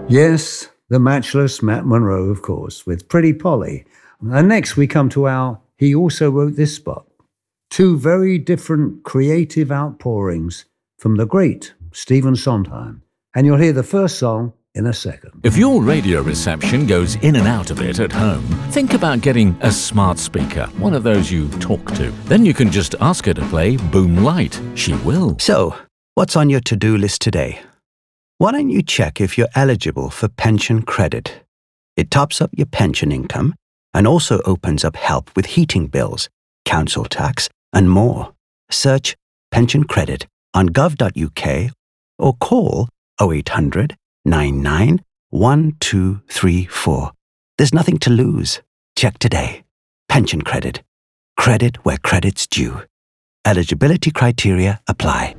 Yes, the matchless Matt Monro, of course, with Pretty Polly. And next we come to our He Also Wrote This spot. Two very different creative outpourings from the great Stephen Sondheim. And you'll hear the first song in a second. If your radio reception goes in and out of it at home, think about getting a smart speaker, one of those you talk to. Then you can just ask her to play Boom Light. She will. So, what's on your to-do list today? Why don't you check if you're eligible for pension credit? It tops up your pension income and also opens up help with heating bills, council tax, and more. Search pension credit on gov.uk or call 0800 99 1234. There's nothing to lose. Check today. Pension credit. Credit where credit's due. Eligibility criteria apply.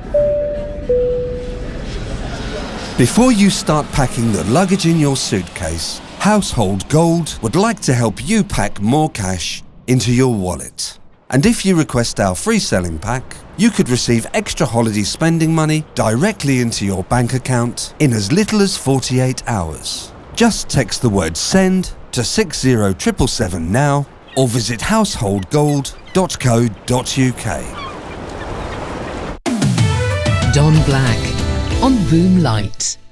Before you start packing the luggage in your suitcase, Household Gold would like to help you pack more cash into your wallet. And if you request our free selling pack, you could receive extra holiday spending money directly into your bank account in as little as 48 hours. Just text the word SEND to 60777 now or visit householdgold.co.uk. Don Black on Boom Light.